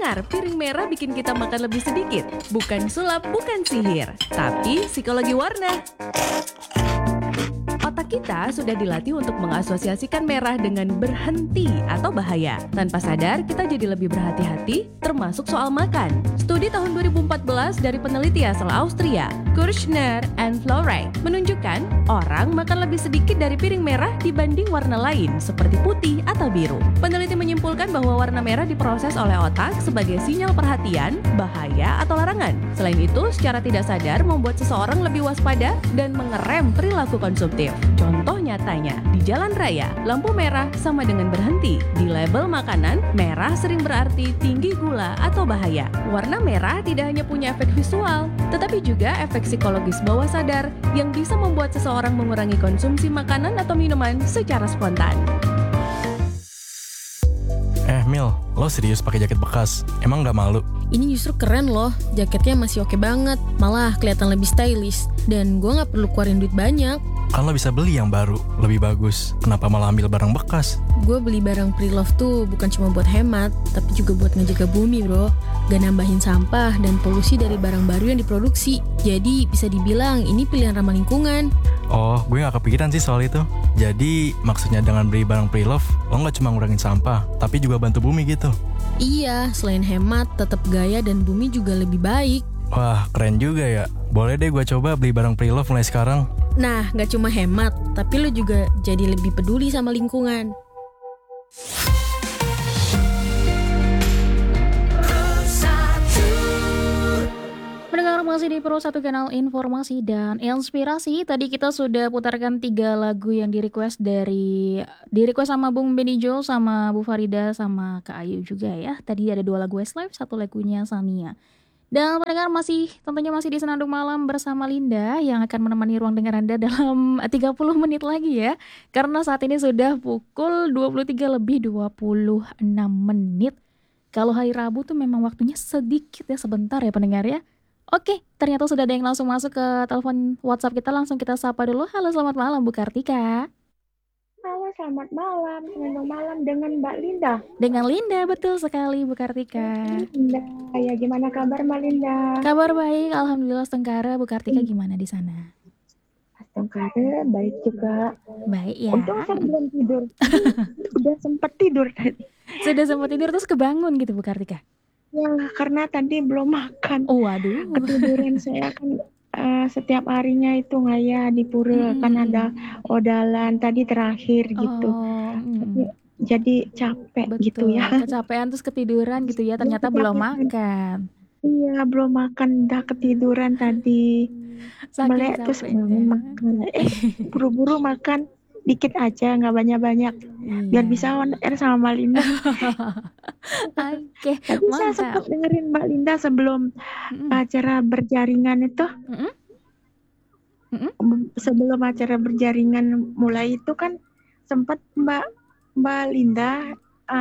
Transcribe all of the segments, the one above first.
Benar, piring merah bikin kita makan lebih sedikit. Bukan sulap, bukan sihir, tapi psikologi warna. Otak kita sudah dilatih untuk mengasosiasikan merah dengan berhenti atau bahaya. Tanpa sadar, kita jadi lebih berhati-hati, termasuk soal makan. Studi tahun 2014 dari peneliti asal Austria, Kirchner and Florey, menunjukkan orang makan lebih sedikit dari piring merah dibanding warna lain, seperti putih atau biru. Peneliti menyimpulkan bahwa warna merah diproses oleh otak sebagai sinyal perhatian, bahaya, atau larangan. Selain itu, secara tidak sadar membuat seseorang lebih waspada dan mengerem perilaku konsumtif. Contoh nyatanya, di jalan raya, lampu merah sama dengan berhenti. Di label makanan, merah sering berarti tinggi gula atau bahaya. Warna merah tidak hanya punya efek visual, tetapi juga efek psikologis bawah sadar yang bisa membuat seseorang mengurangi konsumsi makanan atau minuman secara spontan. Mil, lo serius pakai jaket bekas? Emang gak malu? Ini justru keren loh, jaketnya masih oke banget, malah kelihatan lebih stylish. Dan gue gak perlu keluarin duit banyak. Kan lo bisa beli yang baru, lebih bagus. Kenapa malah ambil barang bekas? Gue beli barang pre-love tuh bukan cuma buat hemat, tapi juga buat ngejaga bumi bro. Gak nambahin sampah dan polusi dari barang baru yang diproduksi. Jadi bisa dibilang ini pilihan ramah lingkungan. Oh, gue gak kepikiran sih soal itu. Jadi maksudnya dengan beli barang pre-love, lo gak cuma ngurangin sampah, tapi juga bantu bumi gitu. Iya, selain hemat, tetap gaya dan bumi juga lebih baik. Wah, keren juga ya. Boleh deh gue coba beli barang pre-love mulai sekarang. Nah, gak cuma hemat, tapi lo juga jadi lebih peduli sama lingkungan. Mendengar masih di Pro 1 Kanal Informasi dan Inspirasi. Tadi kita sudah putarkan 3 lagu yang di-request sama Bung Benny Jo, sama Bu Farida, sama Kak Ayu juga ya. Tadi ada 2 lagu Westlife, 1 lagunya Sania. Dan pendengar tentunya masih di Senandung Malam bersama Linda yang akan menemani ruang dengar Anda dalam 30 menit lagi ya. Karena saat ini sudah pukul 23:26. Kalau hari Rabu tuh memang waktunya sedikit ya, sebentar ya pendengar ya. Oke, ternyata sudah ada yang langsung masuk ke telepon WhatsApp kita, langsung kita sapa dulu. Halo, selamat malam Bu Kartika. Halo, selamat malam. Senandung malam dengan Mbak Linda. Dengan Linda, betul sekali Bu Kartika. Linda, ya gimana kabar Mbak Linda? Kabar baik, alhamdulillah Tengkara. Bu Kartika gimana di sana? Tengkara baik juga. Baik ya. Untung saya belum tidur. Udah sempat tidur tadi. Sudah sempat tidur terus kebangun gitu Bu Kartika? Ya, karena tadi belum makan. Oh, waduh. Ketiduran saya kan setiap harinya itu ngaya di pura, kan ada odalan tadi terakhir gitu. Jadi capek. Betul, gitu ya. Kecapean terus ketiduran gitu ya, ternyata belum makan. Iya, belum makan, udah ketiduran tadi. Melek terus makan. Buru-buru makan dikit aja, nggak banyak-banyak. Biar bisa on air sama Mbak Linda. Oke, Tadi saya sempat dengerin Mbak Linda sebelum acara berjaringan itu. Sebelum acara berjaringan mulai itu kan sempat Mbak Linda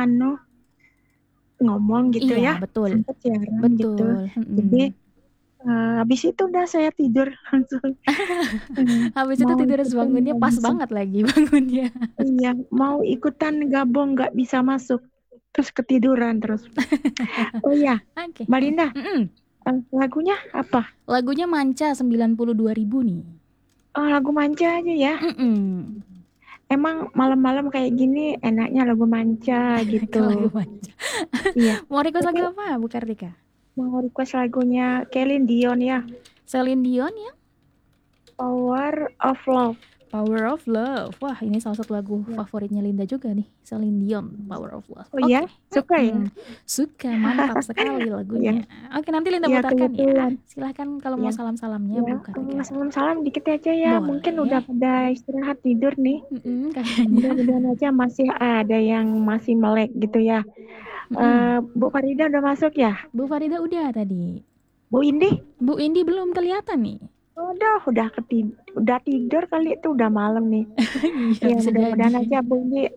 ngomong gitu iya, ya. Betul. Sempat siaran Betul. gitu. Jadi habis itu udah saya tidur langsung. Habis itu tidur bangunnya pas banget lagi bangunnya. Iya, mau ikutan gabung nggak bisa masuk. Terus ketiduran terus. Oh iya, Okay. Mbak Linda, lagunya apa? Lagunya Manca 92.000 nih. Oh, lagu Manca aja ya. Emang malam-malam kayak gini enaknya lagu Manca gitu. Lagu Manca. Iya. Mau request lagu apa Bu Kartika? Mau request lagunya Celine Dion ya. Celine Dion ya? Power of Love. Power of Love. Wah, ini salah satu lagu favoritnya Linda juga nih. Celine Dion, Power of Love. Oh iya? Suka ya? Suka, mantap sekali lagunya. Oke, nanti Linda putarkan ya. Silahkan kalau mau salam-salamnya Bu Kartika. Salam-salam dikit aja ya. Boleh. Mungkin udah pada istirahat tidur nih. Kayaknya. Mudah-mudahan aja masih ada yang masih melek gitu ya. Bu Farida udah masuk ya? Bu Farida udah tadi. Bu Indi? Bu Indi belum kelihatan nih. Udah tidur kali, itu udah malam nih. Ya, mudah-mudahan aja Bu Indi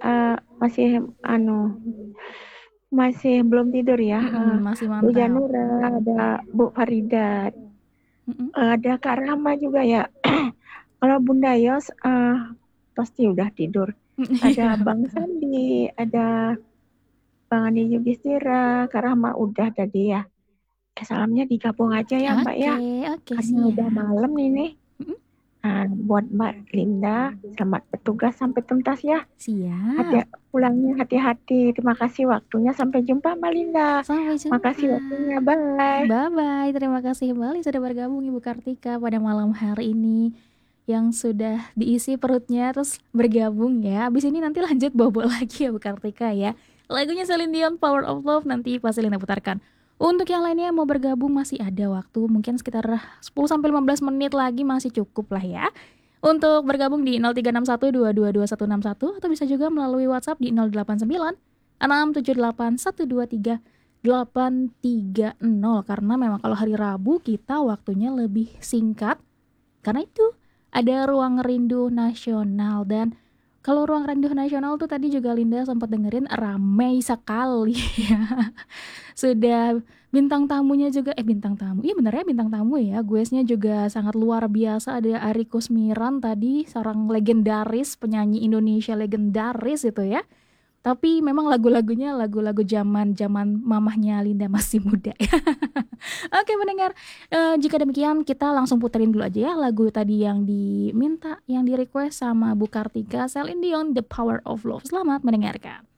masih belum tidur ya. Masih mantap. Bu Janura, ada Bu Farida, ada Kak Rama juga ya. Kalau Bunda Yos pasti udah tidur. Ada Bang Sandi, ada Bang Andi Yudhistira, Karama udah tadi ya. Salamnya digabung aja ya Mbak ya. Oke, Karena udah siap. malam nih. Nah, buat Mbak Linda, selamat bertugas sampai tuntas ya. Siap. Pulangnya hati-hati. Terima kasih waktunya. Sampai jumpa Mbak Linda. Sampai jumpa. Makasih waktunya. Bye. Bye-bye. Terima kasih kembali sudah bergabung Ibu Kartika pada malam hari ini. Yang sudah diisi perutnya terus bergabung ya. Abis ini nanti lanjut bobo lagi ya Bu Kartika ya. Lagunya Celine Dion Power of Love nanti pasti Linda putarkan. Untuk yang lainnya mau bergabung masih ada waktu, mungkin sekitar 10-15 menit lagi masih cukup lah ya. Untuk bergabung di 0361222161 atau bisa juga melalui WhatsApp di 089 678 123 830. Karena memang kalau hari Rabu kita waktunya lebih singkat. Karena itu ada Ruang Rindu Nasional, dan kalau Ruang Rindu Nasional tuh tadi juga Linda sempat dengerin ramai sekali ya. Sudah bintang tamunya juga bintang tamu. Iya bener ya bintang tamu ya. Guestnya juga sangat luar biasa. Ada Ari Kusmiran tadi, seorang legendaris, penyanyi Indonesia legendaris itu ya. Tapi memang lagu-lagunya lagu-lagu zaman mamahnya Linda masih muda ya. Oke mendengar, jika demikian kita langsung puterin dulu aja ya lagu tadi yang diminta, yang di request sama Bu Kartika, Celine Dion, The Power of Love. Selamat mendengarkan.